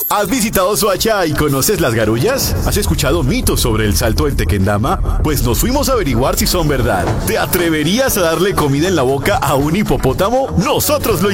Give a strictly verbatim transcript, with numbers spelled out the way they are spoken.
¿Has visitado Soacha y conoces las garullas? ¿Has escuchado mitos sobre el salto del Tequendama? Pues nos fuimos a averiguar si son verdad. ¿Te atreverías a darle comida en la boca a un hipopótamo? Nosotros lo